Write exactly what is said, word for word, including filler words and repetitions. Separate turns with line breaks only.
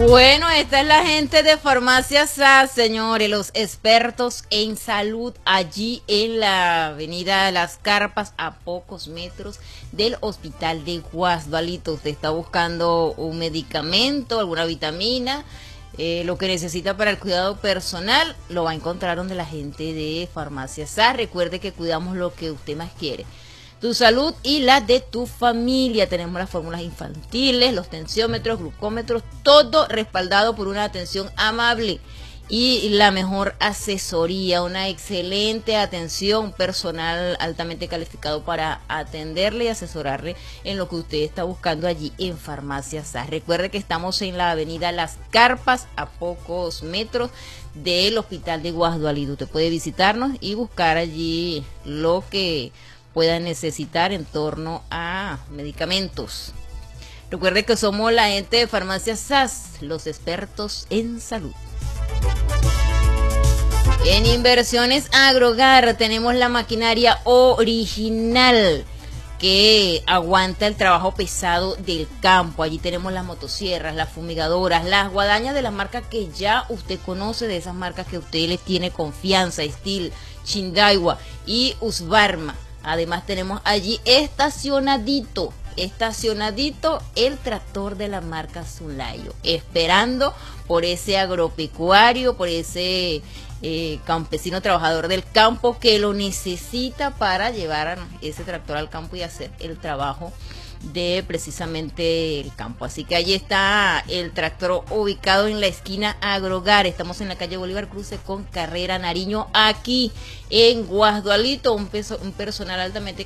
Bueno, esta es la gente de Farmacia S A S, señores, los expertos en salud allí en la avenida Las Carpas, a pocos metros del hospital de Guasdualito. Usted está buscando un medicamento, alguna vitamina, eh, lo que necesita para el cuidado personal, lo va a encontrar donde la gente de Farmacia S A S. Recuerde que cuidamos lo que usted más quiere, tu salud y la de tu familia. Tenemos las fórmulas infantiles, los tensiómetros, glucómetros, todo respaldado por una atención amable y la mejor asesoría, una excelente atención, personal altamente calificado para atenderle y asesorarle en lo que usted está buscando allí en Farmacia S A S. Recuerde que estamos en la avenida Las Carpas, a pocos metros del hospital de Guasdualito. Usted puede visitarnos y buscar allí lo que puedan necesitar en torno a medicamentos. Recuerde que somos la gente de Farmacia S A S, los expertos en salud. En Inversiones Agrogar tenemos la maquinaria original que aguanta el trabajo pesado del campo. Allí tenemos las motosierras, las fumigadoras, las guadañas de las marcas que ya usted conoce, de esas marcas que usted les tiene confianza, Steel, Chindaiwa y Husqvarna. Además tenemos allí estacionadito, estacionadito el tractor de la marca Zulayo, esperando por ese agropecuario, por ese eh, campesino trabajador del campo que lo necesita para llevar ese tractor al campo y hacer el trabajo de precisamente el campo. Así que allí está el tractor ubicado en la esquina Agrogar. Estamos en la calle Bolívar, cruce con Carrera Nariño, aquí en Guasdualito. Un, peso, un personal altamente